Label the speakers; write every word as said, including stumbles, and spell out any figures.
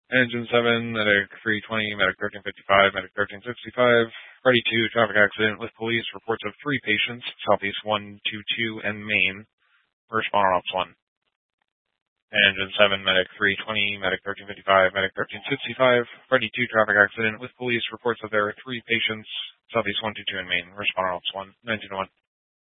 Speaker 1: Engine seven, Medic three twenty, Medic thirteen fifty-five, Medic thirteen sixty-five. Ready two, traffic accident with police. Reports of three patients, Southeast one two two and Main. Responder Ops one. Engine seven, Medic three twenty, Medic thirteen fifty-five, Medic thirteen sixty-five. Ready two, traffic accident with police. Reports that there are three patients, Southeast one two two and Main. Responder Ops one. nineteen to one.